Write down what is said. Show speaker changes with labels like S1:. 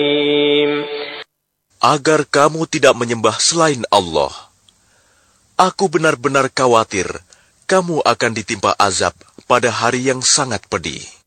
S1: Agar kamu tidak menyembah selain Allah. Aku benar-benar khawatir kamu akan ditimpa azab pada hari yang sangat pedih.